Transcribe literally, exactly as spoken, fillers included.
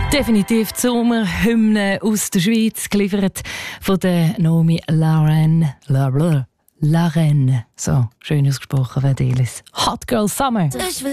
Definitiv die Sommerhymne aus der Schweiz, geliefert von der Naomi Lauren. Lauren. So, schön ausgesprochen, Vandelis. Hot Girl Summer.